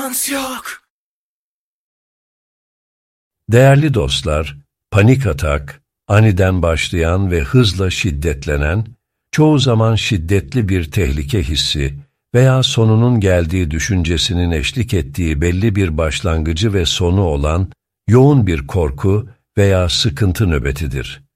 şans yok. Değerli dostlar, panik atak, aniden başlayan ve hızla şiddetlenen, çoğu zaman şiddetli bir tehlike hissi veya sonunun geldiği düşüncesinin eşlik ettiği belli bir başlangıcı ve sonu olan yoğun bir korku veya sıkıntı nöbetidir.